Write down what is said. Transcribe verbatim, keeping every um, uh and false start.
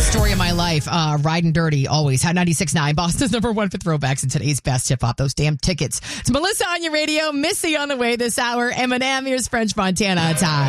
Story of my life, uh, riding dirty, always. Hot ninety-six point nine, Boston's number one for throwbacks in today's best hip hop. Those damn tickets. It's Melissa on your radio, Missy on the way this hour, Eminem, here's French Montana. It's hot.